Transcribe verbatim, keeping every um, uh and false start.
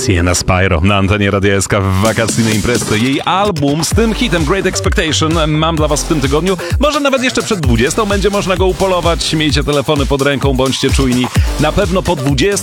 Sienna Spyro na antenie Radia S K w wakacyjnej imprezy. Jej album z tym hitem Great Expectation mam dla was w tym tygodniu. Może nawet jeszcze przed dwudziestą będzie można go upolować. Miejcie telefony pod ręką, bądźcie czujni. Na pewno po dwudziestej